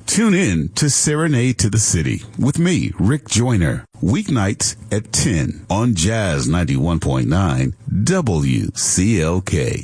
Tune in to Serenade to the City with me, Rick Joyner, weeknights at 10 on Jazz 91.9 WCLK.